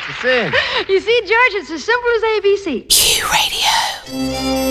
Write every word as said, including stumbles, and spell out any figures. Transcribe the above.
to sin? You see, George, it's as simple as A B C. Q Radio.